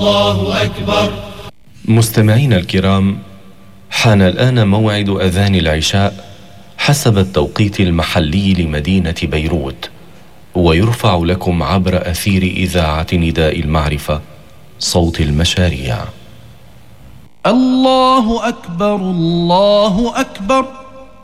الله أكبر. مستمعين الكرام، حان الآن موعد أذان العشاء حسب التوقيت المحلي لمدينة بيروت، ويرفع لكم عبر أثير إذاعة نداء المعرفة صوت المشاريع. الله أكبر الله أكبر.